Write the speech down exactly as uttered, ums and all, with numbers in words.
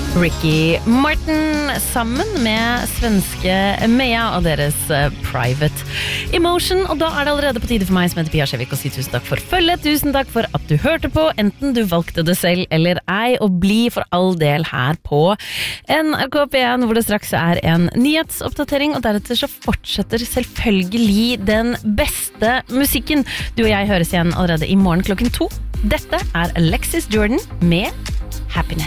Ricky Martin sammen med svenske Mea og deres Private Emotion. Og da er det allerede på tide for meg som heter Pia Skjevik å si tusen takk for følget. Tusen takk for at du hørte på, enten du valgte det selv eller ei, og bli for all del her på N R K P en, hvor det straks er en nyhetsoppdatering, og deretter så fortsetter selvfølgelig den beste musikken. Du og jeg høres igjen allerede i morgen klokken to. Dette er Alexis Jordan med Happiness.